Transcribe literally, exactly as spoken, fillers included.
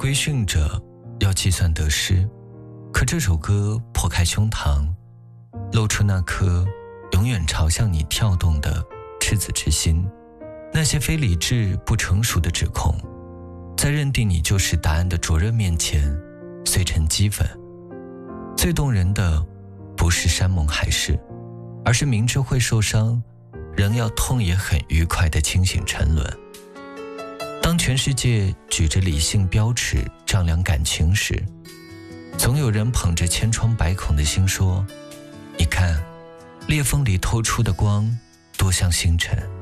规训着要计算得失，可这首歌破开胸膛，露出那颗永远朝向你跳动的赤子之心。那些非理智不成熟的指控，在认定你就是答案的灼热面前碎成齑粉。最动人的不是山盟海誓，而是明知会受伤，仍要痛也很愉快的清醒沉沦。当全世界举着理性标尺丈量感情时，总有人捧着千疮百孔的心说，你看，裂缝里透出的光多像星辰。